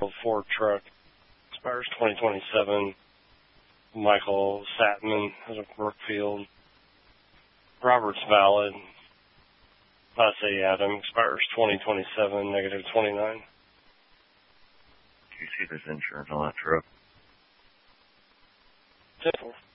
Ford truck. Expires 2027. Michael Satman out of Brookfield. Robert's valid. Class A Adam. Expires 2027, negative 29. Do you see there's insurance on that truck? 10-4.